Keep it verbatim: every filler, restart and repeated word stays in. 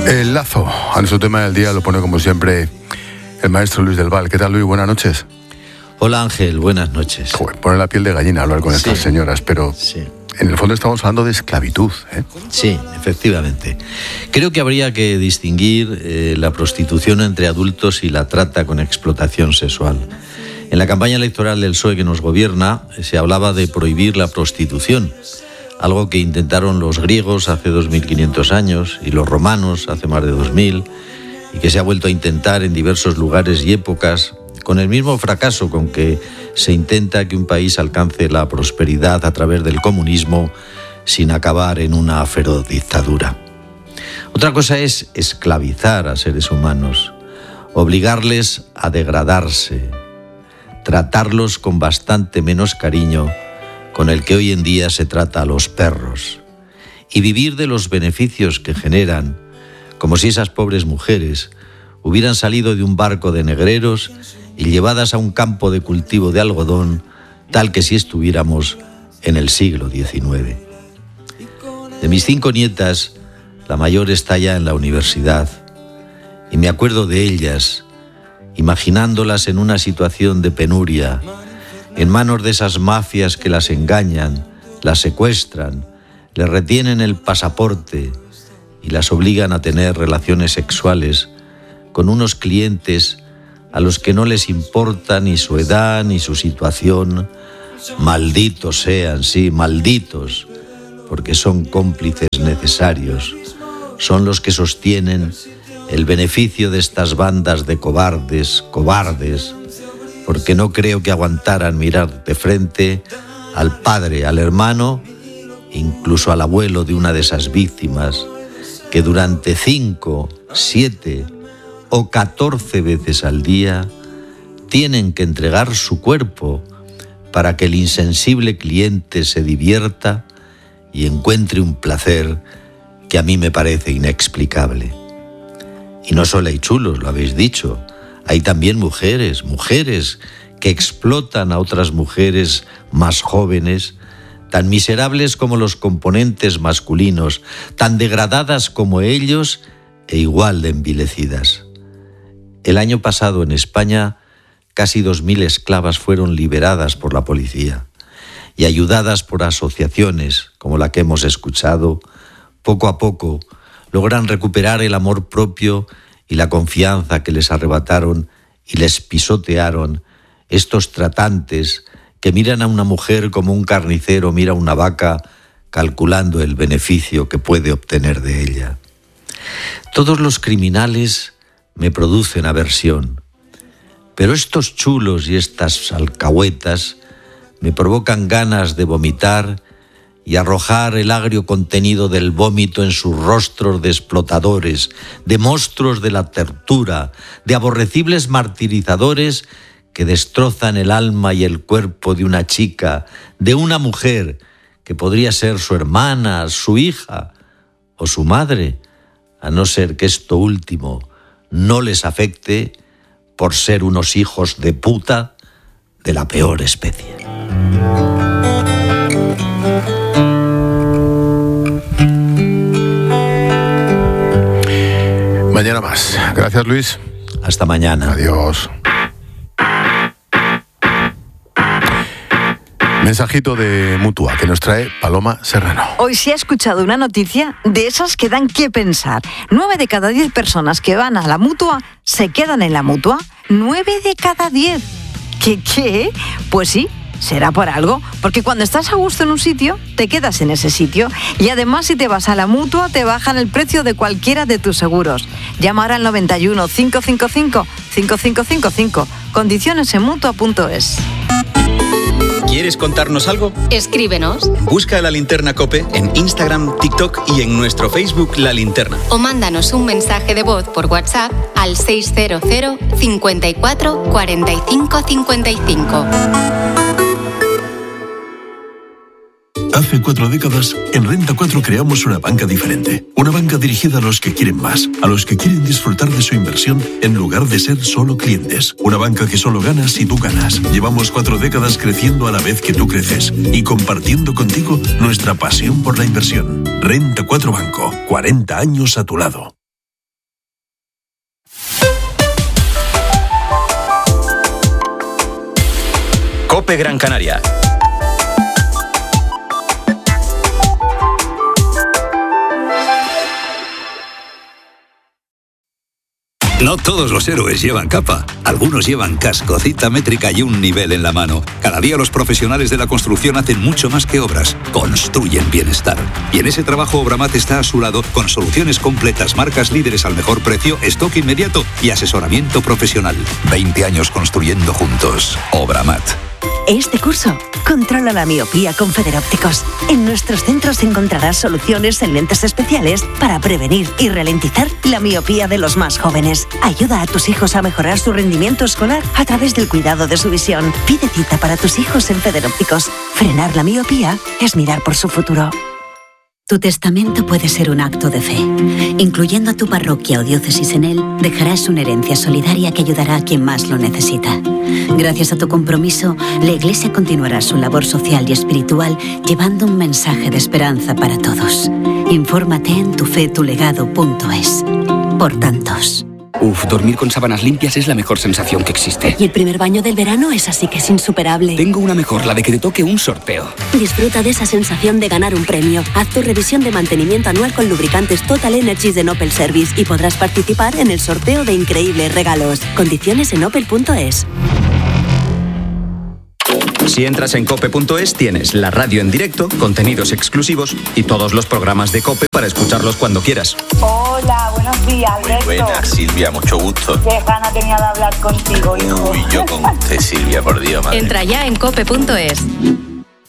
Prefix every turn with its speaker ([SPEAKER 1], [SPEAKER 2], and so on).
[SPEAKER 1] El lazo a nuestro tema del día lo pone como siempre el maestro Luis del Val. ¿Qué tal, Luis? Buenas noches.
[SPEAKER 2] Hola, Ángel, buenas noches.
[SPEAKER 1] Joder, pone la piel de gallina hablar con sí. estas señoras, pero sí. en el fondo estamos hablando de esclavitud, ¿eh?
[SPEAKER 2] Sí, efectivamente. Creo que habría que distinguir eh, la prostitución entre adultos y la trata con explotación sexual. En la campaña electoral del P S O E que nos gobierna se hablaba de prohibir la prostitución, algo que intentaron los griegos hace dos mil quinientos años y los romanos hace más de dos mil, y que se ha vuelto a intentar en diversos lugares y épocas, con el mismo fracaso con que se intenta que un país alcance la prosperidad a través del comunismo sin acabar en una feroz dictadura. Otra cosa es esclavizar a seres humanos, obligarles a degradarse, tratarlos con bastante menos cariño con el que hoy en día se trata a los perros, y vivir de los beneficios que generan, como si esas pobres mujeres hubieran salido de un barco de negreros y llevadas a un campo de cultivo de algodón, tal que si estuviéramos en el siglo diecinueve. De mis cinco nietas, la mayor está ya en la universidad, y me acuerdo de ellas, imaginándolas en una situación de penuria, en manos de esas mafias que las engañan, las secuestran, les retienen el pasaporte y las obligan a tener relaciones sexuales con unos clientes a los que no les importa ni su edad ni su situación. Malditos sean, sí, malditos, porque son cómplices necesarios, son los que sostienen el beneficio de estas bandas de cobardes, cobardes, porque no creo que aguantaran mirar de frente al padre, al hermano, incluso al abuelo de una de esas víctimas, que durante cinco, siete o catorce veces al día tienen que entregar su cuerpo para que el insensible cliente se divierta y encuentre un placer que a mí me parece inexplicable. Y no solo hay chulos, lo habéis dicho, hay también mujeres, mujeres que explotan a otras mujeres más jóvenes, tan miserables como los componentes masculinos, tan degradadas como ellos e igual de envilecidas. El año pasado en España, casi dos mil esclavas fueron liberadas por la policía y ayudadas por asociaciones como la que hemos escuchado, poco a poco logran recuperar el amor propio y la confianza que les arrebataron y les pisotearon estos tratantes que miran a una mujer como un carnicero mira a una vaca, calculando el beneficio que puede obtener de ella. Todos los criminales me producen aversión, pero estos chulos y estas alcahuetas me provocan ganas de vomitar y arrojar el agrio contenido del vómito en sus rostros de explotadores, de monstruos de la tortura, de aborrecibles martirizadores que destrozan el alma y el cuerpo de una chica, de una mujer que podría ser su hermana, su hija o su madre, a no ser que esto último no les afecte por ser unos hijos de puta de la peor especie.
[SPEAKER 1] Mañana más. Gracias, Luis.
[SPEAKER 2] Hasta mañana.
[SPEAKER 1] Adiós. Mensajito de Mutua que nos trae Paloma Serrano.
[SPEAKER 3] Hoy se ha escuchado una noticia de esas que dan que pensar. Nueve de cada diez personas que van a la Mutua se quedan en la Mutua. Nueve de cada diez. ¿Qué qué? Pues sí. Será por algo, porque cuando estás a gusto en un sitio, te quedas en ese sitio. Y además, si te vas a la Mutua, te bajan el precio de cualquiera de tus seguros. Llama ahora al noventa y uno, cinco cinco cinco, cinco cinco cinco cinco. Condiciones en mutua punto es.
[SPEAKER 4] ¿Quieres contarnos algo?
[SPEAKER 5] Escríbenos.
[SPEAKER 4] Busca La Linterna COPE en Instagram, TikTok y en nuestro Facebook La Linterna.
[SPEAKER 5] O mándanos un mensaje de voz por WhatsApp al seiscientos cincuenta y cuatro cuarenta y cinco cincuenta y cinco.
[SPEAKER 6] Hace cuatro décadas, en Renta cuatro creamos una banca diferente. Una banca dirigida a los que quieren más, a los que quieren disfrutar de su inversión en lugar de ser solo clientes. Una banca que solo gana si tú ganas. Llevamos cuatro décadas creciendo a la vez que tú creces y compartiendo contigo nuestra pasión por la inversión. Renta cuatro Banco, cuarenta años a tu lado.
[SPEAKER 4] COPE Gran Canaria.
[SPEAKER 7] No todos los héroes llevan capa. Algunos llevan casco, cita métrica y un nivel en la mano. Cada día los profesionales de la construcción hacen mucho más que obras. Construyen bienestar. Y en ese trabajo Obramat está a su lado con soluciones completas, marcas líderes al mejor precio, stock inmediato y asesoramiento profesional. veinte años construyendo juntos. Obramat.
[SPEAKER 8] Este curso, controla la miopía con Federópticos. En nuestros centros encontrarás soluciones en lentes especiales para prevenir y ralentizar la miopía de los más jóvenes. Ayuda a tus hijos a mejorar su rendimiento escolar a través del cuidado de su visión. Pide cita para tus hijos en Federópticos. Frenar la miopía es mirar por su futuro.
[SPEAKER 9] Tu testamento puede ser un acto de fe. Incluyendo a tu parroquia o diócesis en él, dejarás una herencia solidaria que ayudará a quien más lo necesita. Gracias a tu compromiso, la Iglesia continuará su labor social y espiritual llevando un mensaje de esperanza para todos. Infórmate en tu fe tu legado punto es. Por tantos.
[SPEAKER 10] Uf, dormir con sábanas limpias es la mejor sensación que existe.
[SPEAKER 11] Y el primer baño del verano es así que es insuperable.
[SPEAKER 10] Tengo una mejor, la de que te toque un sorteo.
[SPEAKER 11] Disfruta de esa sensación de ganar un premio. Haz tu revisión de mantenimiento anual con lubricantes Total Energies de Opel Service y podrás participar en el sorteo de increíbles regalos. Condiciones en opel punto es.
[SPEAKER 4] Si entras en cope punto es tienes la radio en directo, contenidos exclusivos y todos los programas de COPE para escucharlos cuando quieras.
[SPEAKER 12] Hola, buenos días, Alberto.
[SPEAKER 13] Muy buenas, Silvia, mucho gusto.
[SPEAKER 12] Qué gana tenía de hablar contigo, hijo.
[SPEAKER 13] Uy, yo con usted, Silvia, por Dios, madre.
[SPEAKER 5] Entra ya en cope punto es.